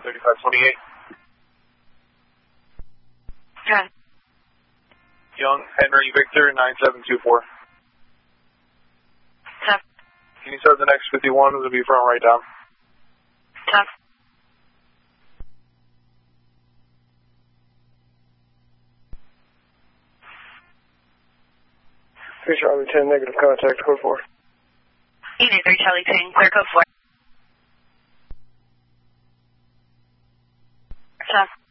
3528. Yeah. Young Henry Victor 9724. Tough. Can you start the next 51? It'll be front right down. Tough. Three Charlie 10, negative contact, code 4. Unit 3 Charlie 10, clear code 4. Tough.